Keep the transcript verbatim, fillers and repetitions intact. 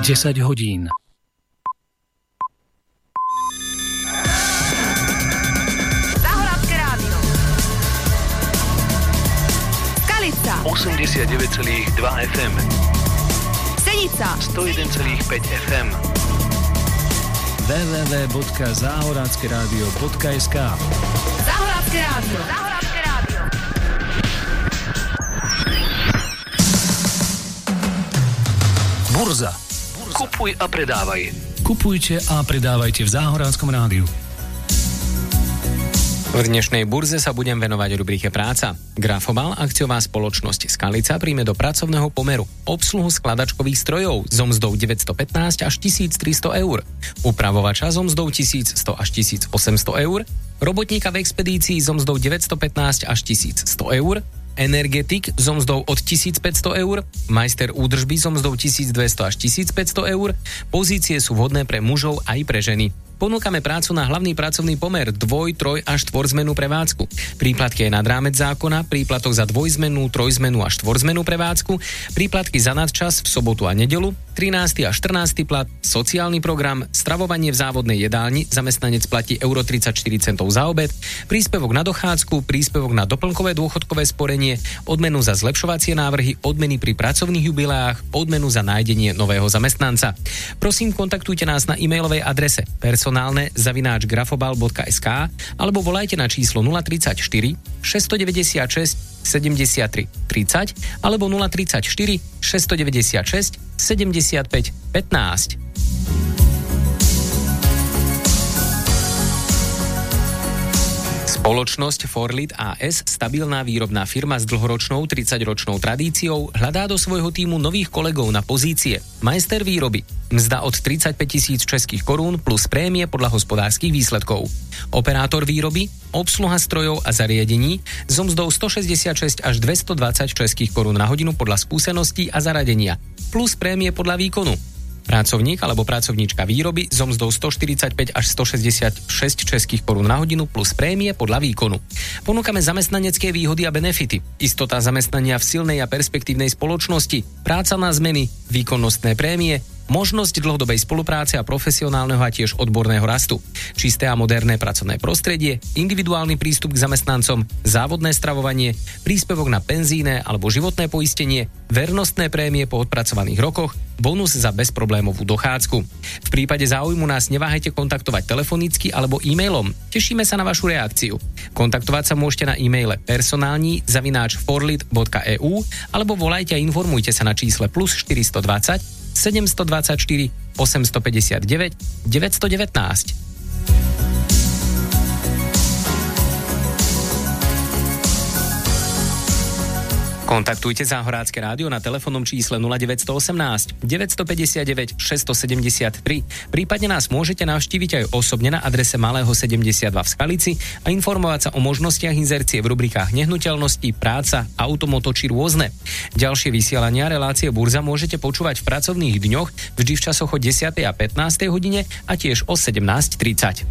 desať hodín. Záhradské rádio. Skalica osemdesiatdeväť celá dva ef em. Senica sto jeden celá päť ef em. w w w bodka záhradské rádio bodka es ká. Záhradské rádio. Záhradské rádio. Burza. Kupuj a predávaj. Kupujte a predávajte v Záhorádskom rádiu. V dnešnej burze sa budem venovať rubrike Práca. Grafobal, akciová spoločnosť Skalica, príjme do pracovného pomeru obsluhu skladačkových strojov so mzdou deväťstopätnásť až tisíctristo eur, upravovača so mzdou tisícsto až tisícosemsto eur, robotníka v expedícii so mzdou deväťstopätnásť až tisícsto eur, energetik so mzdou od tisícpäťsto eur, majster údržby so mzdou tisícdvesto až tisícpäťsto eur. Pozície sú vhodné pre mužov aj pre ženy. Ponúkame prácu na hlavný pracovný pomer dvoj, troj a štvorzmennú prevádzku. Príplatky aj nad rámec zákona, príplatok za dvojzmennú, trojzmennú a štvorzmennú prevádzku, príplatky za nadčas v sobotu a nedeľu, trinásty a štrnásty plat, sociálny program, stravovanie v závodnej jedálni, zamestnanec platí euro tridsaťštyri centov za obed, príspevok na dochádzku, príspevok na doplnkové dôchodkové sporenie, odmenu za zlepšovacie návrhy, odmeny pri pracovných jubileách, odmenu za nájdenie nového zamestnanca. Prosím, kontaktujte nás na e-mailovej adrese personálne zavináč grafobal bodka es ká alebo volajte na číslo nula tridsaťštyri šesťstodeväťdesiatšesť sedemdesiattri tridsať alebo nula tridsaťštyri šesťstodeväťdesiatšesť sedemdesiatpäť pätnásť. Spoločnosť Forlit á es, stabilná výrobná firma s dlhoročnou tridsaťročnou tradíciou, hľadá do svojho tímu nových kolegov na pozície majster výroby. Mzda od tridsaťpäť tisíc českých korún plus prémie podľa hospodárskych výsledkov. Operátor výroby, obsluha strojov a zariadení so mzdou stošesťdesiatšesť až dvestodvadsať českých korún na hodinu podľa skúseností a zaradenia plus prémie podľa výkonu. Pracovník alebo pracovníčka výroby so mzdou stoštyridsaťpäť až stošesťdesiatšesť českých korún na hodinu plus prémie podľa výkonu. Ponúkame zamestnanecké výhody a benefity. Istota zamestnania v silnej a perspektívnej spoločnosti, práca na zmeny, výkonnostné prémie, možnosť dlhodobej spolupráce a profesionálneho a tiež odborného rastu. Čisté a moderné pracovné prostredie, individuálny prístup k zamestnancom, závodné stravovanie, príspevok na penzíne alebo životné poistenie, vernostné prémie po odpracovaných rokoch, bonus za bezproblémovú dochádzku. V prípade záujmu nás neváhajte kontaktovať telefonicky alebo e-mailom. Tešíme sa na vašu reakciu. Kontaktovať sa môžete na e-maile personálni zavináč forlit bodka e u alebo volajte a informujte sa na čísle plus štyristodvadsať sedemstodvadsaťštyri osemstopäťdesiatdeväť deväťstodevätnásť. Kontaktujte Záhorádske rádio na telefónnom čísle nula deväť jeden osem deväť päť deväť šesť sedem tri. Prípadne nás môžete navštíviť aj osobne na adrese Malého sedemdesiatdva v Skalici a informovať sa o možnostiach inzercie v rubrikách nehnuteľnosti, práca, automoto či rôzne. Ďalšie vysielania relácie Burza môžete počúvať v pracovných dňoch vždy v časoch o desiatej a pätnástej hodine a tiež o sedemnásť tridsať.